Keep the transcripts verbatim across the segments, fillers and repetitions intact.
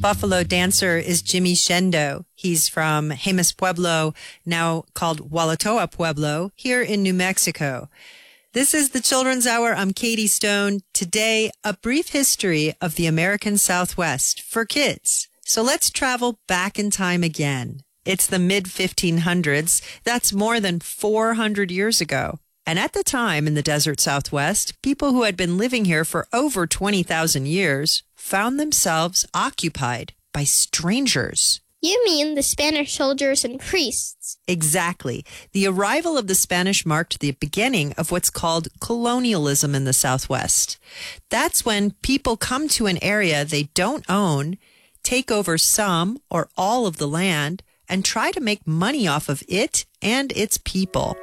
buffalo dancer is Jimmy Shendo. He's from Jemez Pueblo, now called Walatoa Pueblo, here in New Mexico. This is the Children's Hour. I'm Katie Stone. Today, a brief history of the American Southwest for kids. So let's travel back in time again. It's the mid fifteen hundreds. That's more than four hundred years ago. And at the time in the desert Southwest, people who had been living here for over twenty thousand years found themselves occupied by strangers. You mean the Spanish soldiers and priests? Exactly. The arrival of the Spanish marked the beginning of what's called colonialism in the Southwest. That's when people come to an area they don't own, take over some or all of the land, and try to make money off of it and its people.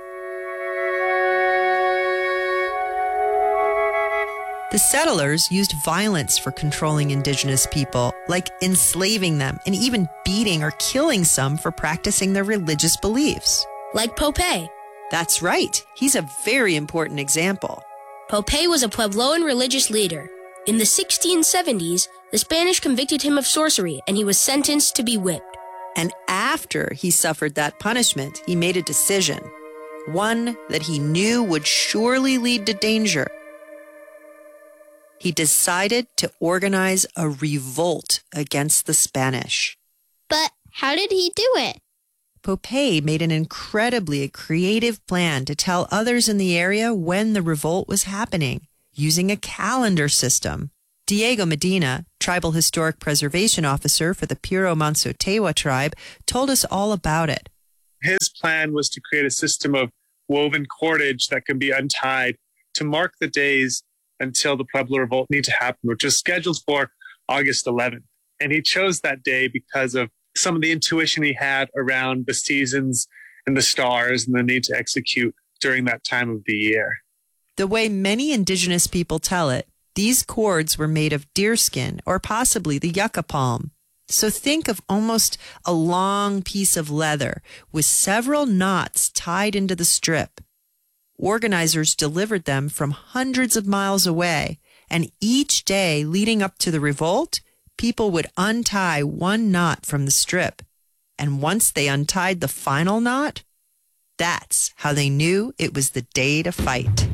The settlers used violence for controlling indigenous people, like enslaving them and even beating or killing some for practicing their religious beliefs. Like Popeye. That's right. He's a very important example. Popeye was a Puebloan religious leader. In the sixteen seventies, the Spanish convicted him of sorcery and he was sentenced to be whipped. And after he suffered that punishment, he made a decision, one that he knew would surely lead to danger. He decided to organize a revolt against the Spanish. But how did he do it? Popeye made an incredibly creative plan to tell others in the area when the revolt was happening, using a calendar system. Diego Medina, Tribal Historic Preservation Officer for the Piro Manso Tewa tribe, told us all about it. His plan was to create a system of woven cordage that can be untied to mark the days until the Pueblo Revolt need to happen, which was scheduled for August eleventh. And he chose that day because of some of the intuition he had around the seasons and the stars and the need to execute during that time of the year. The way many indigenous people tell it, these cords were made of deerskin or possibly the yucca palm. So think of almost a long piece of leather with several knots tied into the strip. Organizers delivered them from hundreds of miles away, and each day leading up to the revolt, people would untie one knot from the strip. And once they untied the final knot, that's how they knew it was the day to fight.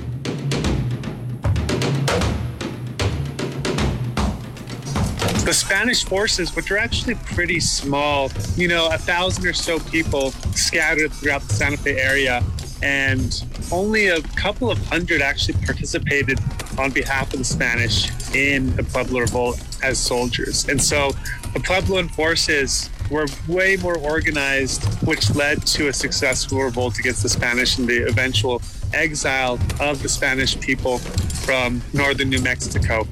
The Spanish forces, which are actually pretty small, you know, a thousand or so people scattered throughout the Santa Fe area, and only a couple of hundred actually participated on behalf of the Spanish in the Pueblo Revolt as soldiers. And so the Puebloan forces were way more organized, which led to a successful revolt against the Spanish and the eventual exile of the Spanish people from northern New Mexico.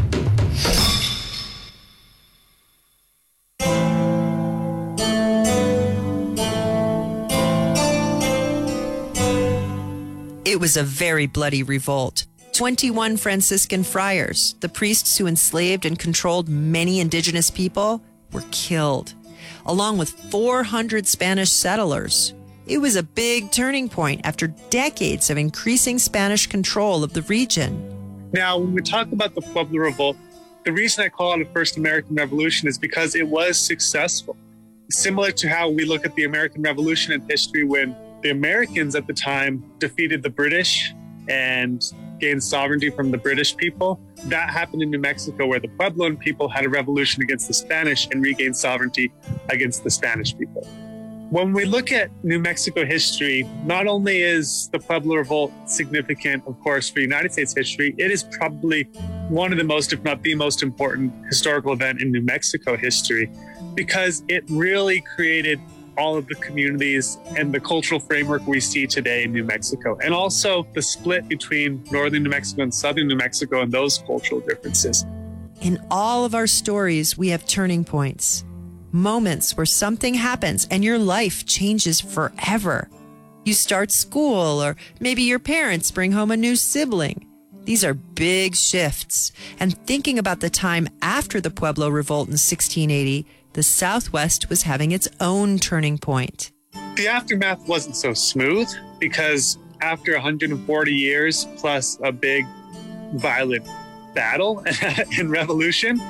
It was a very bloody revolt. twenty-one Franciscan friars, the priests who enslaved and controlled many indigenous people, were killed, along with four hundred Spanish settlers. It was a big turning point after decades of increasing Spanish control of the region. Now, when we talk about the Pueblo Revolt, the reason I call it a first American Revolution is because it was successful. Similar to how we look at the American Revolution in history, when the Americans at the time defeated the British and gained sovereignty from the British people. That happened in New Mexico, where the Puebloan people had a revolution against the Spanish and regained sovereignty against the Spanish people. When we look at New Mexico history, not only is the Pueblo Revolt significant, of course, for United States history, it is probably one of the most, if not the most important historical event in New Mexico history, because it really created all of the communities and the cultural framework we see today in New Mexico, and also the split between northern New Mexico and southern New Mexico and those cultural differences. In all of our stories, we have turning points, moments where something happens and your life changes forever. You start school, or maybe your parents bring home a new sibling. These are big shifts. And thinking about the time after the Pueblo Revolt in sixteen eighty, the Southwest was having its own turning point. The aftermath wasn't so smooth, because after one hundred forty years plus a big violent battle and revolution,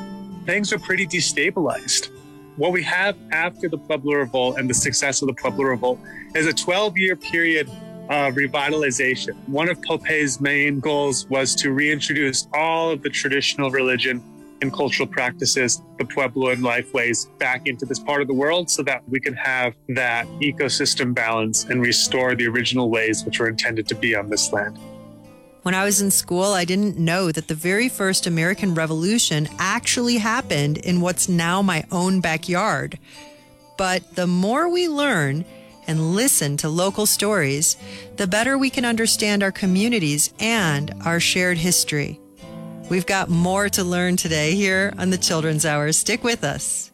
things are pretty destabilized. What we have after the Pueblo Revolt and the success of the Pueblo Revolt is a twelve-year period of revitalization. One of Popé's main goals was to reintroduce all of the traditional religion and cultural practices, the Puebloan lifeways, back into this part of the world so that we can have that ecosystem balance and restore the original ways which were intended to be on this land. When I was in school, I didn't know that the very first American Revolution actually happened in what's now my own backyard. But the more we learn and listen to local stories, the better we can understand our communities and our shared history. We've got more to learn today here on the Children's Hour. Stick with us.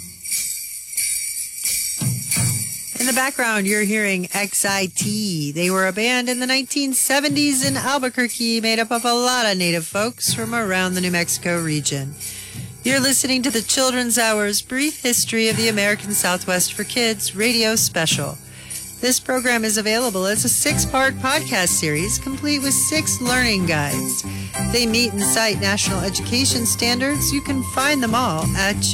In the background, you're hearing X I T. They were a band in the nineteen seventies in Albuquerque, made up of a lot of native folks from around the New Mexico region. You're listening to the Children's Hour's Brief History of the American Southwest for Kids radio special. This program is available as a six-part podcast series complete with six learning guides. They meet and cite national education standards. You can find them all at